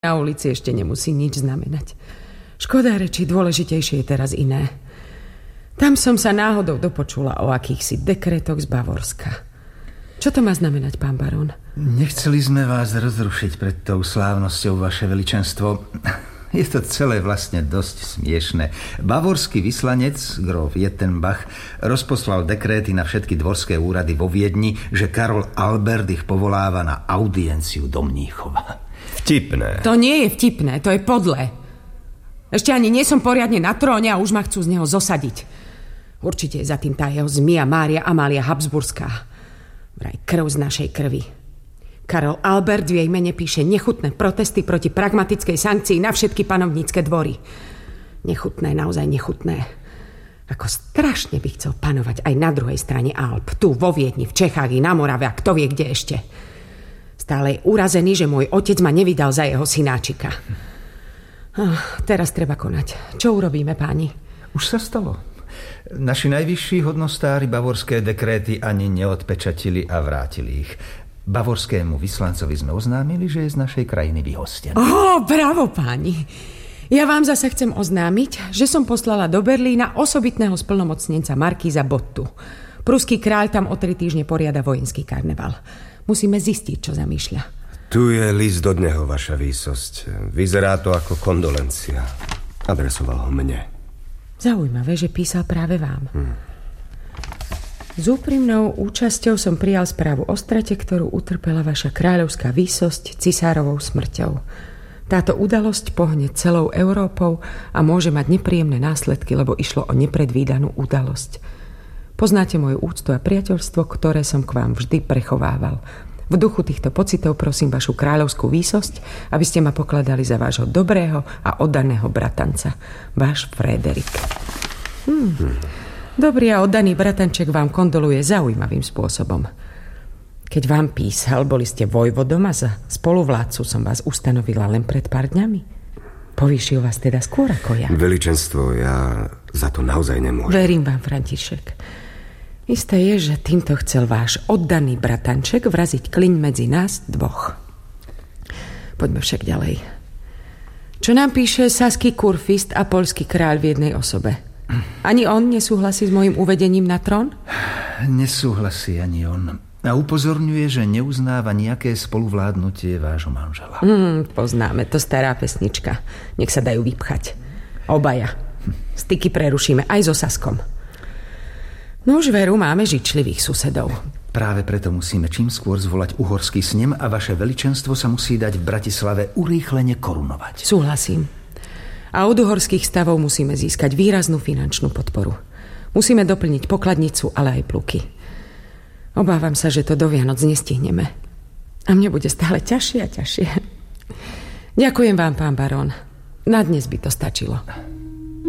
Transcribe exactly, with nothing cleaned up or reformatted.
Na ulici ešte nemusí nič znamenať. Škoda reči, dôležitejšie je teraz iné. Tam som sa náhodou dopočula o akýchsi dekretoch z Bavorska. Čo to má znamenať, pán barón? Nechceli sme vás rozrušiť pred tou slávnosťou, vaše veličenstvo. Je to celé vlastne dosť smiešné. Bavorský vyslanec, gróf Jettenbach, rozposlal dekréty na všetky dvorské úrady vo Viedni, že Karol Albert ich povoláva na audienciu do Mníchova. Vtipné. To nie je vtipné, to je podlé. Ešte ani nie som poriadne na tróne a už ma chcú z neho zosadiť. Určite je za tým tá jeho zmia Mária Amália Habsburská. Vraj krv z našej krvi. Karol Albert v jej mene píše nechutné protesty proti pragmatickej sankcii na všetky panovnícke dvory. Nechutné, naozaj nechutné. Ako strašne by chcel panovať aj na druhej strane Alp. Tu vo Viedni, v Čechách i na Morave a kto vie kde ešte. Stále je urazený, že môj otec ma nevydal za jeho synáčika. Oh, teraz treba konať. Čo urobíme, páni? Už sa stalo. Naši najvyšší hodnostári bavorské dekréty ani neodpečatili a vrátili ich. Bavorskému vyslancovi sme oznámili, že je z našej krajiny vyhostený. Oh, bravo, páni. Ja vám zase chcem oznámiť, že som poslala do Berlína osobitného splnomocnenca markíza Bottu. Pruský kráľ tam o tri týždne poriada vojenský karneval. Musíme zistiť, čo zamýšľa. Tu je list od neho, vaša výsosť. Vyzerá to ako kondolencia. Adresoval ho mne. Zaujímavé, že písal práve vám. Hmm. S úprimnou účasťou som prijal správu o strate, ktorú utrpela vaša kráľovská výsosť cisárovou smrťou. Táto udalosť pohne celou Európou a môže mať nepríjemné následky, lebo išlo o nepredvídanú udalosť. Poznáte moju úctu a priateľstvo, ktoré som k vám vždy prechovával. V duchu týchto pocitov prosím vašu kráľovskú výsosť, aby ste ma pokladali za vášho dobrého a oddaného bratanca. Váš Frederik. Hmm. Dobrý a oddaný bratanček vám kondoluje zaujímavým spôsobom. Keď vám písal, boli ste vojvodom a za spoluvládcu som vás ustanovila len pred pár dňami. Povýšil vás teda skôr ako ja. Veličenstvo, ja za to naozaj nemôžem. Verím vám, František. Isté je, že týmto chcel váš oddaný bratanček vraziť kliň medzi nás dvoch. Poďme však ďalej. Čo nám píše saský kurfist a poľský kráľ v jednej osobe? Ani on nesúhlasí s mojím uvedením na trón? Nesúhlasí ani on. A upozorňuje, že neuznáva nejaké spoluvládnutie vášho manžela. Hmm, poznáme, to stará pesnička. Nech sa dajú vypchať. Obaja. Styky prerušíme aj so Saskom. No už veru, máme žičlivých susedov. Práve preto musíme čím skôr zvolať uhorský snem a vaše veličenstvo sa musí dať v Bratislave urýchlene korunovať. Súhlasím. A od uhorských stavov musíme získať výraznú finančnú podporu. Musíme doplniť pokladnicu, ale aj pluky. Obávam sa, že to do Vianoc nestihneme. A mne bude stále ťažšie a ťažšie. Ďakujem vám, pán barón. Na dnes by to stačilo.